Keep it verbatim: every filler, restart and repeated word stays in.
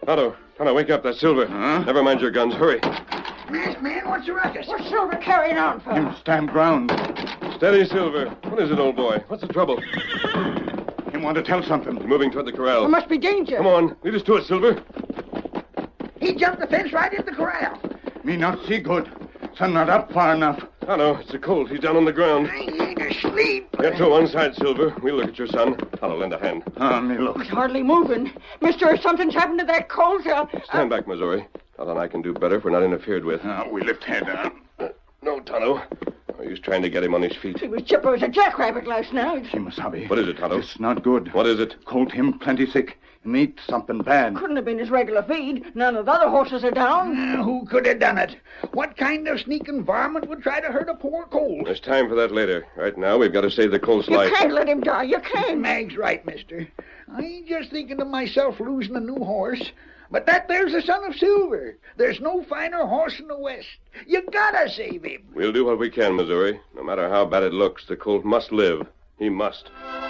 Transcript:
Tonto, Tonto, wake up. That's Silver. Huh? Never mind your guns. Hurry. Masked man, what's the ruckus? What's Silver carrying on for? Him stand ground. Steady, Silver. What is it, old boy? What's the trouble? Him want to tell something. He's moving toward the corral. There must be danger. Come on. Lead us to it, Silver. He jumped the fence right into the corral. Me not see good. Sun not up far enough. Tonto, it's a colt. He's down on the ground. I ain't asleep. Get to one side, Silver. We'll look at your son. Tonto, lend a hand. Ah, me look. He's hardly moving. Mister, if something's happened to that colt, uh, Stand back, Missouri. Tonto and I can do better if we're not interfered with. Ah, we lift head. Uh. Uh, no, Tonto. He was trying to get him on his feet. he was chipper as a jackrabbit last night. Shimasabi. What is it, Tonto? It's not good. What is it? Colt him plenty sick. Need something bad. Couldn't have been his regular feed. None of the other horses are down. Uh, who could have done it? What kind of sneaking varmint would try to hurt a poor colt? There's time for that later. Right now, we've got to save the colt's You life. can't let him die. You can't. Mag's right, mister. I ain't just thinking of myself losing a new horse. But that there's the son of Silver. There's no finer horse in the West. You gotta save him. We'll do what we can, Missouri. No matter how bad it looks, the colt must live. He must.